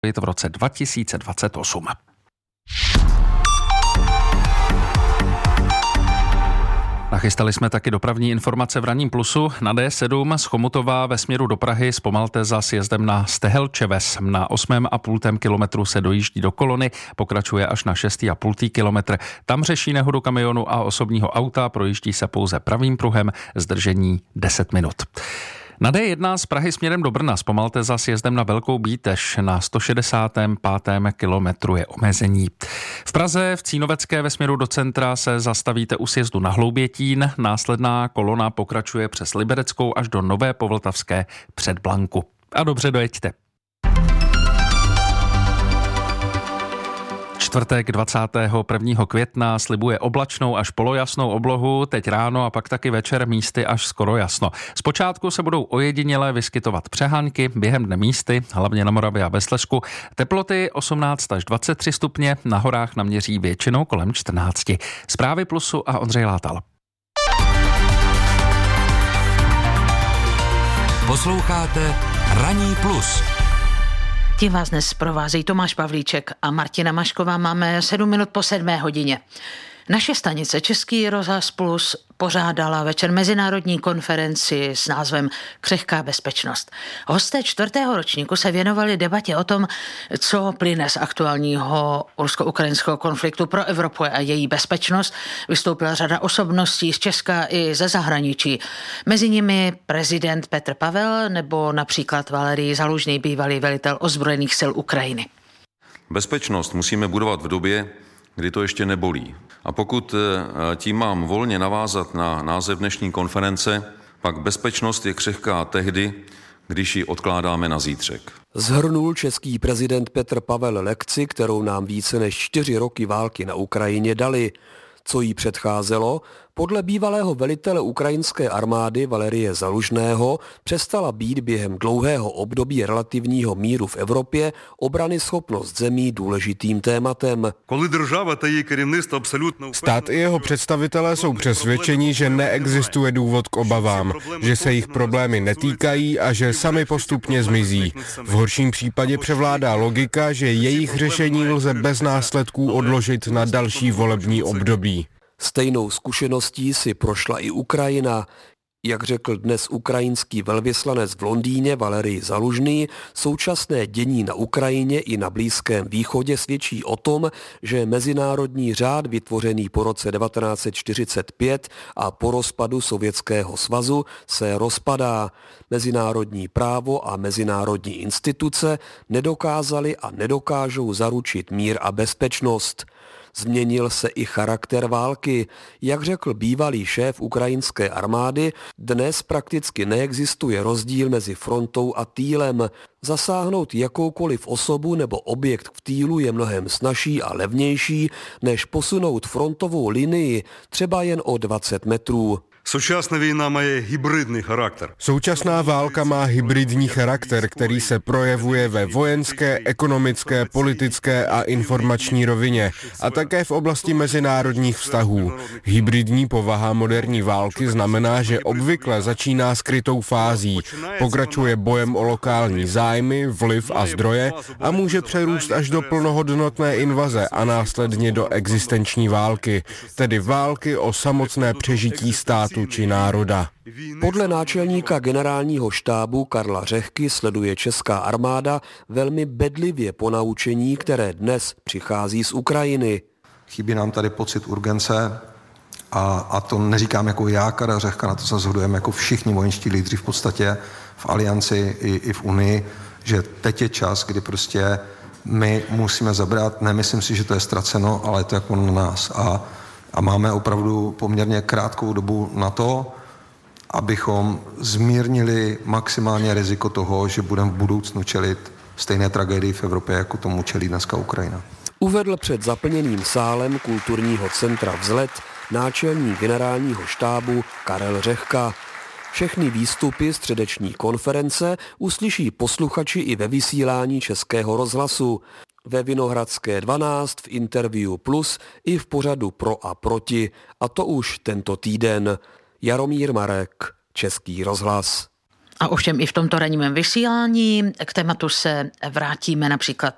v roce 2028. Nachystali jsme taky dopravní informace v ranním plusu. Na D7 z Chomutova ve směru do Prahy zpomalte za sjezdem na Stehelčeves. Na 8,5 kilometru se dojíždí do kolony, pokračuje až na 6,5 kilometr. Tam řeší nehodu kamionu a osobního auta, projíždí se pouze pravým pruhem, zdržení 10 minut. Na D1 z Prahy směrem do Brna zpomalte za sjezdem na Velkou Bítež. Na 165. kilometru je omezení. V Praze v Cínovecké ve směru do centra se zastavíte u sjezdu na Hloubětín. Následná kolona pokračuje přes Libereckou až do Nové Povltavské před Blanku. A dobře dojeďte. Čtvrtek 21. května slibuje oblačnou až polojasnou oblohu, teď ráno a pak taky večer místy až skoro jasno. Zpočátku se budou ojediněle vyskytovat přehánky, během dne místy, hlavně na Moravě a ve Slezsku. Teploty 18 až 23 stupně, na horách naměří většinou kolem 14. Zprávy Plusu a Ondřej Látal. Posloucháte Ranní plus. Tím vás dnes provázejí Tomáš Pavlíček a Martina Mašková. Máme 7 minut po 7 hodině. Naše stanice Český rozhlas Plus pořádala večer mezinárodní konferenci s názvem Křehká bezpečnost. Hosté 4. ročníku se věnovali debatě o tom, co plyne z aktuálního rusko-ukrajinského konfliktu pro Evropu a její bezpečnost. Vystoupila řada osobností z Česka i ze zahraničí. Mezi nimi prezident Petr Pavel nebo například Valerij Zaluzný, bývalý velitel ozbrojených sil Ukrajiny. Bezpečnost musíme budovat v době, kdy to ještě nebolí. A pokud tím mám volně navázat na název dnešní konference, pak bezpečnost je křehká tehdy, když ji odkládáme na zítřek. Shrnul český prezident Petr Pavel lekci, kterou nám více než 4 roky války na Ukrajině dali. Co jí předcházelo? Podle bývalého velitele ukrajinské armády Valerije Zaluzného přestala být během dlouhého období relativního míru v Evropě obranyschopnost zemí důležitým tématem. Stát i jeho představitelé jsou přesvědčeni, že neexistuje důvod k obavám, že se jich problémy netýkají a že sami postupně zmizí. V horším případě převládá logika, že jejich řešení lze bez následků odložit na další volební období. Stejnou zkušeností si prošla i Ukrajina. Jak řekl dnes ukrajinský velvyslanec v Londýně Valerij Zaluzný, současné dění na Ukrajině i na Blízkém východě svědčí o tom, že mezinárodní řád vytvořený po roce 1945 a po rozpadu Sovětského svazu se rozpadá. Mezinárodní právo a mezinárodní instituce nedokázaly a nedokážou zaručit mír a bezpečnost. Změnil se i charakter války. Jak řekl bývalý šéf ukrajinské armády, dnes prakticky neexistuje rozdíl mezi frontou a týlem. Zasáhnout jakoukoliv osobu nebo objekt v týlu je mnohem snazší a levnější, než posunout frontovou linii třeba jen o 20 metrů. Současná válka má hybridní charakter, který se projevuje ve vojenské, ekonomické, politické a informační rovině a také v oblasti mezinárodních vztahů. Hybridní povaha moderní války znamená, že obvykle začíná skrytou fází, pokračuje bojem o lokální zájmy, vliv a zdroje a může přerůst až do plnohodnotné invaze a následně do existenční války, tedy války o samotné přežití státu či národa. Podle náčelníka generálního štábu Karla Řehky sleduje česká armáda velmi bedlivě ponaučení, které dnes přichází z Ukrajiny. Chybí nám tady pocit urgence a to neříkám jako já, Karel Řehka, na to se shodujeme jako všichni vojenští lídři v podstatě v alianci i v Unii, že teď je čas, kdy prostě my musíme zabrat, nemyslím si, že to je ztraceno, ale je to jako na nás a máme opravdu poměrně krátkou dobu na to, abychom zmírnili maximálně riziko toho, že budeme v budoucnu čelit stejné tragédii v Evropě, jako tomu čelí dneska Ukrajina. Uvedl před zaplněným sálem kulturního centra Vzlet náčelník generálního štábu Karel Řehka. Všechny výstupy středeční konference uslyší posluchači i ve vysílání Českého rozhlasu. Ve Vinohradské 12, v Interview Plus i v pořadu Pro a proti. A to už tento týden. Jaromír Marek, Český rozhlas. A ovšem i v tomto ranním vysílání k tématu se vrátíme například